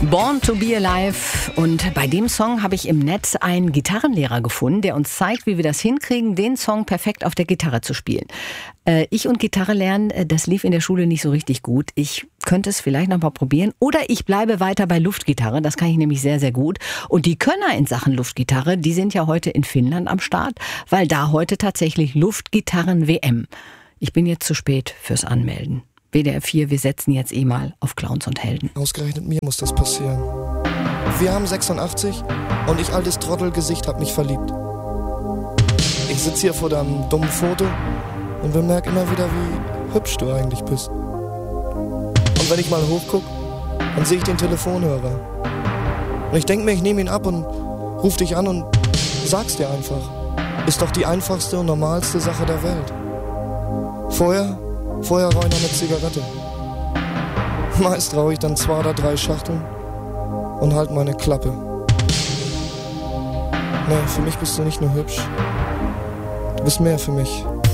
Born to be Alive, und bei dem Song habe ich im Netz einen Gitarrenlehrer gefunden, der uns zeigt, wie wir das hinkriegen, den Song perfekt auf der Gitarre zu spielen. Ich und Gitarre lernen, das lief in der Schule nicht so richtig gut. Ich könnte es vielleicht noch mal probieren, oder ich bleibe weiter bei Luftgitarre, das kann ich nämlich sehr, sehr gut. Und die Könner in Sachen Luftgitarre, die sind ja heute in Finnland am Start, weil da heute tatsächlich Luftgitarren-WM. Ich bin jetzt zu spät fürs Anmelden. WDR 4, wir setzen jetzt mal auf Clowns und Helden. Ausgerechnet mir muss das passieren. Wir haben 86 und ich, altes Trottelgesicht, hab mich verliebt. Ich sitz hier vor deinem dummen Foto und bemerke immer wieder, wie hübsch du eigentlich bist. Und wenn ich mal hochguck, dann sehe ich den Telefonhörer. Und ich denk mir, ich nehme ihn ab und ruf dich an und sag's dir einfach. Ist doch die einfachste und normalste Sache der Welt. Vorher rauche ich noch eine Zigarette. Meist rauche ich dann 2 oder 3 Schachteln und halt meine Klappe. Nee, für mich bist du nicht nur hübsch. Du bist mehr für mich.